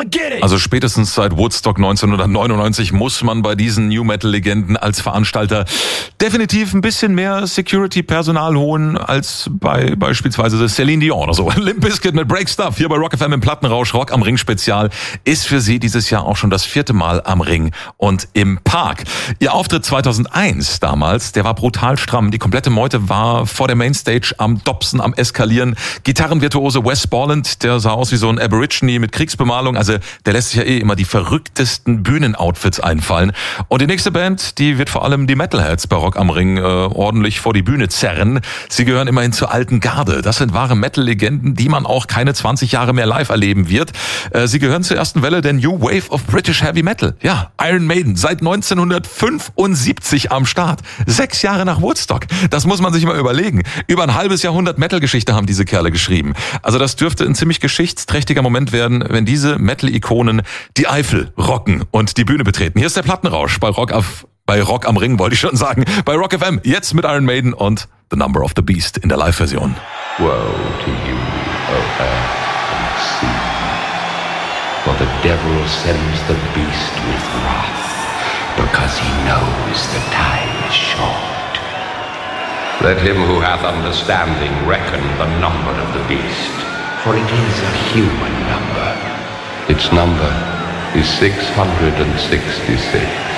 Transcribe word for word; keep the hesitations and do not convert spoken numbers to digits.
Also spätestens seit Woodstock neunzehnhundertneunundneunzig muss man bei diesen New Metal Legenden als Veranstalter definitiv ein bisschen mehr Security-Personal holen als bei beispielsweise Celine Dion oder so. Limp Bizkit mit Break Stuff hier bei Rock F M im Plattenrausch. Rock am Ring Spezial ist für sie dieses Jahr auch schon das vierte Mal am Ring und im Park. Ihr Auftritt zweitausendeins damals, der war brutal stramm. Die komplette Meute war vor der Mainstage am Dobsen, am Eskalieren. Gitarrenvirtuose Wes Borland, der sah aus wie so ein Aborigine mit Kriegsbemalung. Also der lässt sich ja eh immer die verrücktesten Bühnenoutfits einfallen. Und die nächste Band, die wird vor allem die Metalheads bei Rock am Ring äh, ordentlich vor die Bühne zerren. Sie gehören immerhin zur alten Garde. Das sind wahre Metal-Legenden, die man auch keine zwanzig Jahre mehr live erleben wird. Äh, sie gehören zur ersten Welle der New Wave of British Heavy Metal. Ja, Iron Maiden, seit neunzehnhundertfünfundsiebzig am Start. Sechs Jahre nach Woodstock. Das muss man sich mal überlegen. Über ein halbes Jahrhundert Metal-Geschichte haben diese Kerle geschrieben. Also das dürfte ein ziemlich geschichtsträchtiger Moment werden, wenn diese Metal-Ikonen die Eifel rocken und die Bühne betreten. Hier ist der Plattenrausch bei Rock auf, bei Rock am Ring, wollte ich schon sagen. Bei Rock F M, jetzt mit Iron Maiden und The Number of the Beast in der Live-Version. Woe to you, O earth and sea, for the devil sends the beast with wrath, because he knows the time is short. Let him who hath understanding reckon the number of the beast, for it is a human number. Its number is six hundred sixty-six.